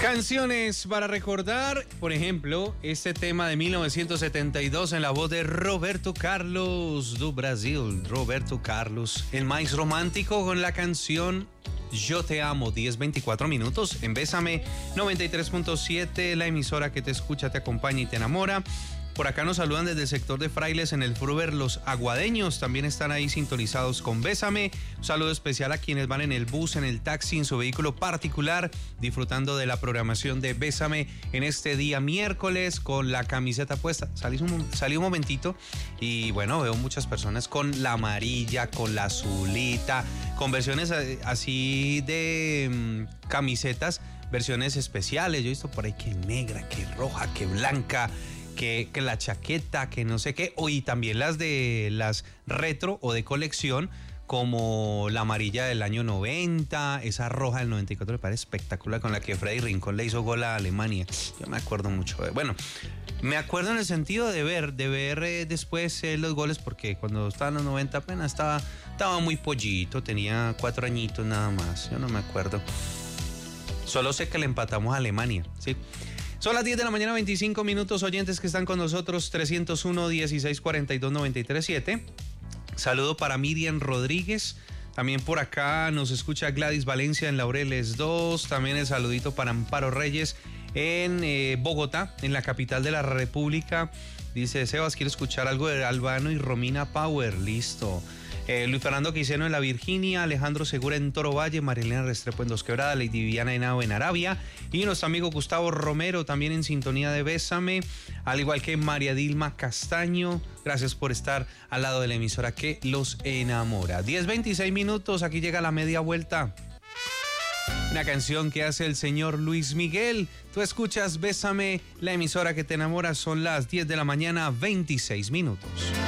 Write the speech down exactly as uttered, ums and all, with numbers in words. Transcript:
Canciones para recordar, por ejemplo, este tema de mil novecientos setenta y dos en la voz de Roberto Carlos do Brasil. Roberto Carlos, el más romántico, con la canción Yo Te Amo. Diez veinticuatro minutos en Bésame noventa y tres punto siete, la emisora que te escucha, te acompaña y te enamora. Por acá nos saludan desde el sector de Frailes en el Fruber los aguadeños, también están ahí sintonizados con Bésame. Un saludo especial a quienes van en el bus, en el taxi, en su vehículo particular, disfrutando de la programación de Bésame en este día miércoles con la camiseta puesta. Salí un, salí un momentito y bueno, veo muchas personas con la amarilla, con la azulita, con versiones así de um, camisetas, versiones especiales. Yo he visto por ahí que negra, que roja, que blanca, Que, que la chaqueta, que no sé qué, o y también las de las retro o de colección, como la amarilla del año noventa, esa roja del noventa y cuatro, me parece espectacular, con la que Freddy Rincón le hizo gol a Alemania. Yo me acuerdo mucho de, bueno, me acuerdo en el sentido de ver, de ver eh, después eh, los goles, porque cuando estaba en los noventa apenas estaba, estaba muy pollito, tenía cuatro añitos nada más, yo no me acuerdo. Solo sé que le empatamos a Alemania, ¿sí? Son las diez de la mañana, veinticinco minutos, oyentes que están con nosotros, trescientos uno, dieciséis cuarenta y dos, noventa y tres siete. Saludo para Miriam Rodríguez. También por acá nos escucha Gladys Valencia en Laureles dos. También el saludito para Amparo Reyes en eh, Bogotá, en la capital de la República. Dice Sebas, quiero escuchar algo de Albano y Romina Power. Listo. Eh, Luis Fernando Quiseno en La Virginia, Alejandro Segura en Toro Valle, Marilena Restrepo en Dos Quebradas, Lady Viviana Henao en Arabia y nuestro amigo Gustavo Romero también en sintonía de Bésame, al igual que María Dilma Castaño. Gracias por estar al lado de la emisora que los enamora. diez veintiséis minutos, aquí llega la media vuelta. Una canción que hace el señor Luis Miguel. Tú escuchas Bésame, la emisora que te enamora. Son las diez de la mañana, veintiséis minutos.